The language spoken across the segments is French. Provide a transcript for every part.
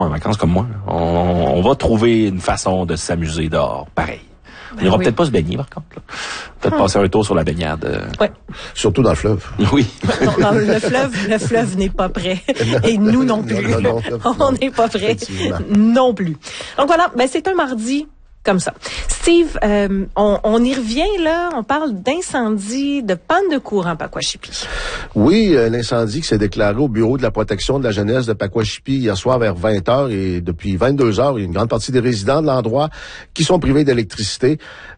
en vacances comme moi, on va trouver une façon de s'amuser dehors, pareil. On n'ira peut-être pas se baigner, par contre. Là. Peut-être passer un tour sur la baignade. Ouais. Surtout dans le fleuve. Oui. Non, le fleuve n'est pas prêt. Et nous non plus. Non, on n'est pas prêt non plus. Donc voilà, c'est un mardi comme ça. Steve, on y revient là, on parle d'incendie, de panne de courant à Pakwashipi. Oui, l'incendie qui s'est déclaré au bureau de la protection de la jeunesse de Pakwashipi hier soir vers 20h et depuis 22h, il y a une grande partie des résidents de l'endroit qui sont privés d'électricité.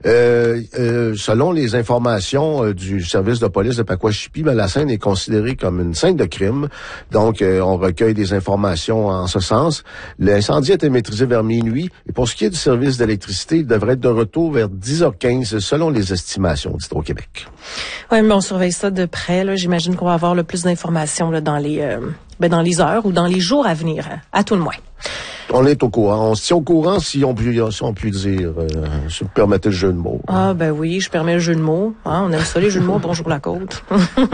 Selon les informations du service de police de Pakwashipi, la scène est considérée comme une scène de crime. Donc, on recueille des informations en ce sens. L'incendie a été maîtrisé vers minuit et pour ce qui est du service d'électricité, il devrait être de retour vers 10h15 selon les estimations d'Hydro-Québec. Oui, mais on surveille ça de près. Là. J'imagine qu'on va avoir le plus d'informations là, dans les heures ou dans les jours à venir, à tout le moins. On est au courant. On se tient au courant si on peut dire, si vous permettez le jeu de mots. Ah, ben oui, je permets le jeu de mots. On aime ça, les jeux de mots. Bonjour la côte.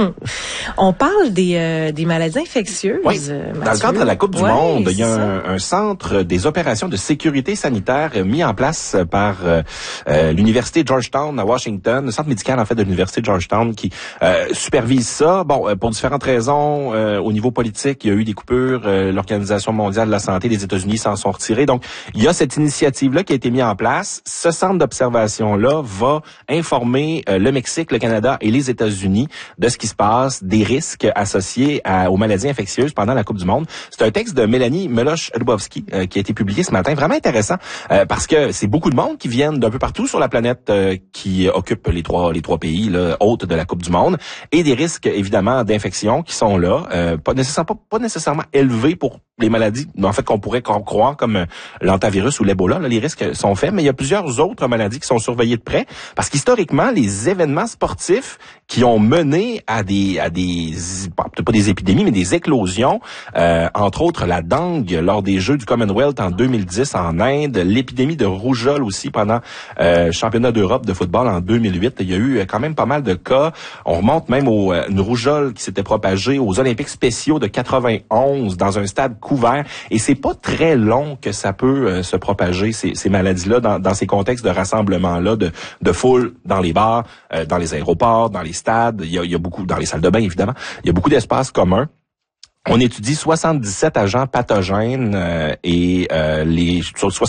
On parle des maladies infectieuses. Oui. Dans le cadre de la Coupe du Monde, il y a un centre des opérations de sécurité sanitaire mis en place par l'Université Georgetown à Washington, le centre médical, en fait, de l'Université de Georgetown qui supervise ça. Bon, pour différentes raisons, au niveau politique, il y a eu des coupures. L'Organisation mondiale de la santé des États-Unis s'en sont retirés. Donc, il y a cette initiative-là qui a été mise en place. Ce centre d'observation-là va informer le Mexique, le Canada et les États-Unis de ce qui se passe, des risques associés aux maladies infectieuses pendant la Coupe du Monde. C'est un texte de Mélanie Meloche-Lubowski qui a été publié ce matin. Vraiment intéressant parce que c'est beaucoup de monde qui viennent d'un peu partout sur la planète qui occupe les trois pays là, hôtes de la Coupe du Monde et des risques, évidemment, d'infection qui sont là. Pas nécessairement élevés pour les maladies, en fait, qu'on pourrait croire comme l'hantavirus ou l'Ebola. Là, les risques sont faits, mais il y a plusieurs autres maladies qui sont surveillées de près parce qu'historiquement, les événements sportifs qui ont mené à peut-être pas des épidémies, mais des éclosions, entre autres la dengue lors des Jeux du Commonwealth en 2010 en Inde, l'épidémie de rougeole aussi pendant le championnat d'Europe de football en 2008. Il y a eu quand même pas mal de cas. On remonte même une rougeole qui s'était propagée aux Olympiques spéciaux de 91 dans un stade couvert. Et c'est pas très long que ça peut se propager, ces maladies-là, dans ces contextes de rassemblement-là, de foule dans les bars, dans les aéroports, dans les stades. Il y a beaucoup, dans les salles de bain, évidemment. Il y a beaucoup d'espaces communs. On étudie 77 agents pathogènes et les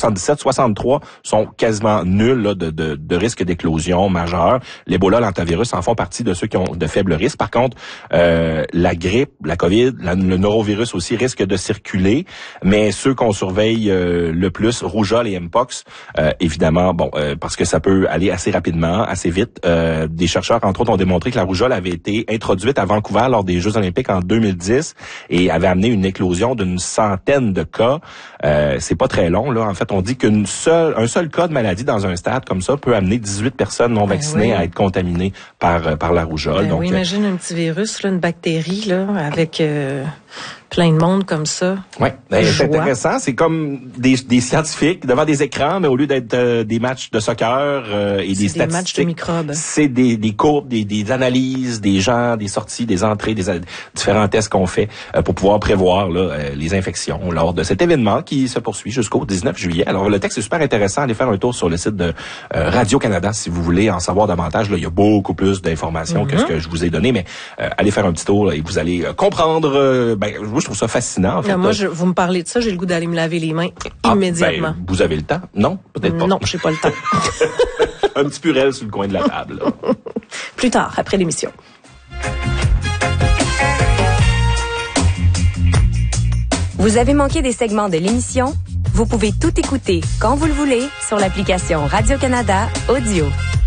63 sont quasiment nuls là, de risque d'éclosion majeure. L'Ebola, l'hantavirus en font partie de ceux qui ont de faibles risques. Par contre, la grippe, la COVID, le norovirus aussi risquent de circuler, mais ceux qu'on surveille le plus, rougeole et mpox, évidemment, parce que ça peut aller assez rapidement, assez vite. Des chercheurs, entre autres, ont démontré que la rougeole avait été introduite à Vancouver lors des Jeux olympiques en 2010 et avait amené une éclosion d'une centaine de cas. C'est pas très long, là. En fait, on dit un seul cas de maladie dans un stade comme ça peut amener 18 personnes non vaccinées à être contaminées par la rougeole. Donc, imagine un petit virus, là, une bactérie, là, avec plein de monde comme ça. Oui, c'est intéressant. C'est comme des scientifiques devant des écrans, mais au lieu d'être des matchs de soccer et des statistiques, des matchs de microbes. C'est des courbes, des analyses, des gens, des sorties, des entrées, des différents tests qu'on fait pour pouvoir prévoir là, les infections lors de cet événement qui se poursuit jusqu'au 19 juillet. Alors, le texte est super intéressant. Allez faire un tour sur le site de Radio-Canada si vous voulez en savoir davantage. Là, il y a beaucoup plus d'informations que ce que je vous ai donné, mais allez faire un petit tour là, et vous allez comprendre. Moi, je trouve ça fascinant. En fait. Moi, vous me parlez de ça, j'ai le goût d'aller me laver les mains immédiatement. Vous avez le temps? Non? Peut-être pas. Non, j'ai pas le temps. Un petit purel sur le coin de la table. Là. Plus tard, après l'émission. Vous avez manqué des segments de l'émission? Vous pouvez tout écouter quand vous le voulez sur l'application Radio-Canada Audio.